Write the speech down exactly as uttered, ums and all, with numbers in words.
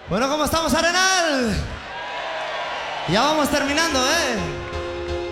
Bueno, ¿cómo estamos, Arenal? Ya vamos terminando, ¿eh?